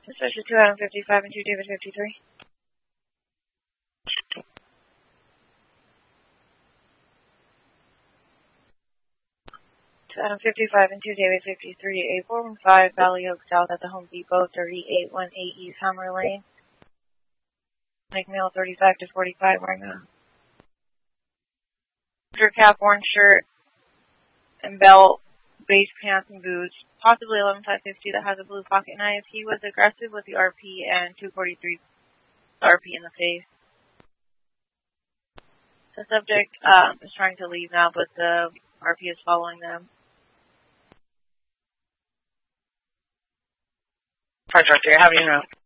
Especially 2 Adam 55 and 2 David 53. Adam 55 and 2 David 53, 8415 Valley Oak South at the Home Depot, 3818 East Hummer Lane. Make male 35 to 45 wearing a cap, orange shirt, and belt, base pants and boots, possibly 11550 that has a blue pocket knife. He was aggressive with the RP and 243 RP in the face. The subject is trying to leave now, but the RP is following them. Project, how do you know?